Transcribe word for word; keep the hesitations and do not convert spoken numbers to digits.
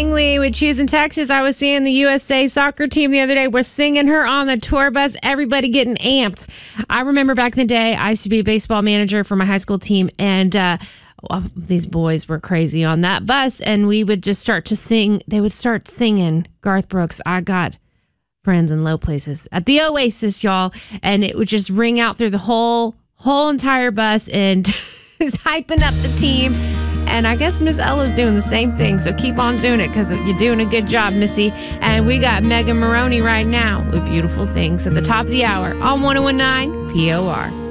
Langley with Choosing Texas. I was seeing the U S A soccer team the other day. We're singing her on the tour bus. Everybody getting amped. I remember back in the day, I used to be a baseball manager for my high school team, and uh, well, these boys were crazy on that bus, and we would just start to sing. They would start singing Garth Brooks, I Got Friends in Low Places at the Oasis, y'all, and it would just ring out through the whole whole entire bus, and is hyping up the team. And I guess Miss Ella's doing the same thing, so keep on doing it because you're doing a good job, Missy. And we got Megan Maroney right now with Beautiful Things at the top of the hour on one oh one nine P O R.